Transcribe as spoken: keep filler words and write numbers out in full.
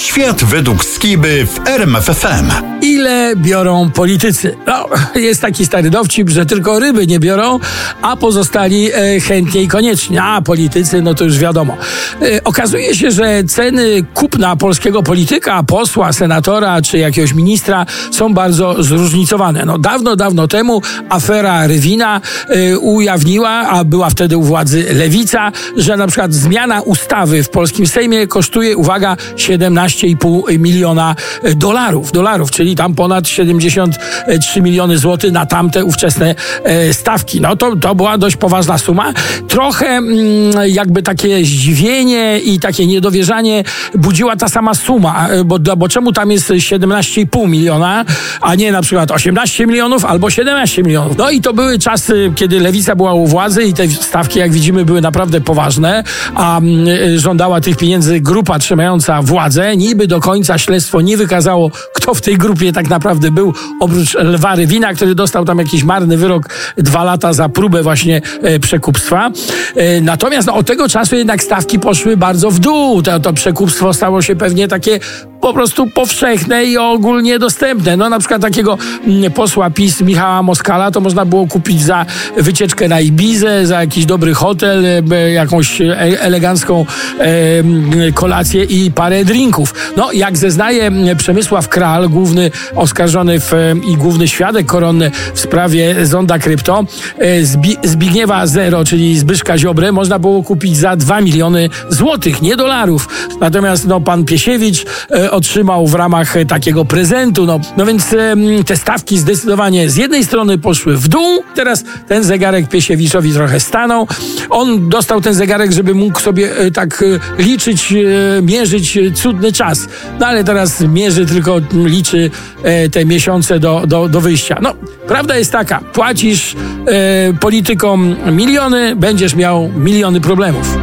Świat według Skiby w R M F F M. Ile biorą politycy? No, jest taki stary dowcip, że tylko ryby nie biorą, a pozostali e, chętnie i koniecznie. A politycy, no to już wiadomo. E, okazuje się, że ceny kupna polskiego polityka, posła, senatora czy jakiegoś ministra są bardzo zróżnicowane. No, dawno, dawno temu afera Rywina e, ujawniła, a była wtedy u władzy lewica, że na przykład zmiana ustawy w polskim Sejmie kosztuje, uwaga, siedemnaście i pół miliona dolarów, dolarów, czyli tam ponad siedemdziesiąt trzy miliony złotych na tamte ówczesne e, stawki. No to, to była dość poważna suma. Trochę mm, jakby takie zdziwienie i takie niedowierzanie budziła ta sama suma, bo, bo czemu tam jest siedemnaście i pół miliona, a nie na przykład osiemnaście milionów albo siedemnaście milionów. No i to były czasy, kiedy lewica była u władzy i te stawki, jak widzimy, były naprawdę poważne, a mm, żądała tych pieniędzy grupa trzymająca władzę. Niby do końca śledztwo nie wykazało, kto w tej grupie tak naprawdę był, oprócz Lwa Rywina, który dostał tam jakiś marny wyrok, dwa lata za próbę właśnie e, przekupstwa. E, natomiast no, od tego czasu jednak stawki poszły bardzo w dół. To, to przekupstwo stało się pewnie takie po prostu powszechne i ogólnie dostępne. No na przykład takiego mm, posła PiS Michała Moskala to można było kupić za wycieczkę na Ibizę, za jakiś dobry hotel, e, jakąś e, elegancką e, kolację i parę drinków. No jak zeznaje Przemysław Kral, główny oskarżony w, i główny świadek koronny w sprawie Zonda Krypto, Zbi- Zbigniewa Zero, czyli Zbyszka Ziobrę, można było kupić za dwa miliony złotych, nie dolarów. Natomiast no, pan Piesiewicz e, otrzymał w ramach takiego prezentu. No, no więc e, te stawki zdecydowanie z jednej strony poszły w dół. Teraz ten zegarek Piesiewiczowi trochę stanął. On dostał ten zegarek, żeby mógł sobie e, tak e, liczyć, e, mierzyć cudny czas. No ale teraz mierzy tylko, liczy e, te miesiące do, do, do wyjścia. No, prawda jest taka. Płacisz e, politykom miliony, będziesz miał miliony problemów.